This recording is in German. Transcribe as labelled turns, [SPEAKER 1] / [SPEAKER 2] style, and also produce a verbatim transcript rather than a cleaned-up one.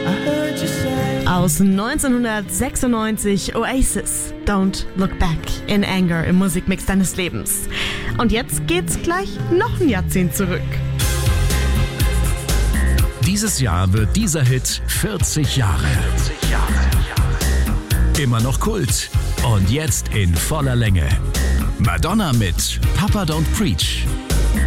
[SPEAKER 1] Aus neunzehnhundertsechsundneunzig Oasis, Don't Look Back in Anger im Musikmix deines Lebens. Und jetzt geht's gleich noch ein Jahrzehnt zurück.
[SPEAKER 2] Dieses Jahr wird dieser Hit vierzig Jahre. vierzig Jahre. Immer noch Kult und jetzt in voller Länge. Madonna mit Papa Don't Preach.